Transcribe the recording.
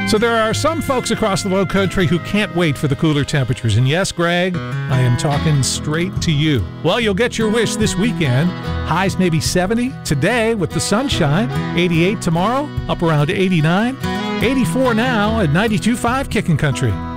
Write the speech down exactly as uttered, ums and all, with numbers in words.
So there are some folks across the low country who can't wait for the cooler temperatures. And yes, Greg, I am talking straight to you. Well, you'll get your wish this weekend. Highs maybe seventy today with the sunshine. eighty-eight tomorrow, up around eighty-nine. eighty-four now at ninety-two point five Kicking Country.